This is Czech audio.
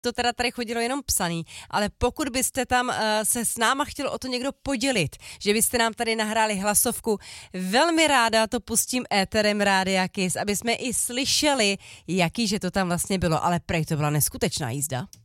to teda tady chodilo jenom psaný, ale pokud byste tam se s náma chtěl o to někdo podělit, že byste nám tady nahráli hlasovku, velmi ráda to pustím éterem Rádia Kiss, aby jsme i slyšeli, jaký že to tam vlastně bylo, ale prej to byla neskutečná jízda.